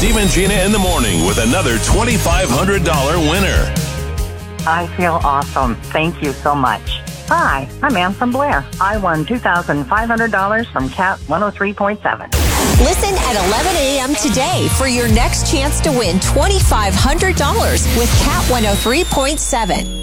Steve and Gina in the morning with another $2,500 winner. I feel awesome. Thank you so much. Hi, I'm Ann from Blair. I won $2,500 from Cat 103.7. Listen at 11 a.m. today for your next chance to win $2,500 with Cat 103.7.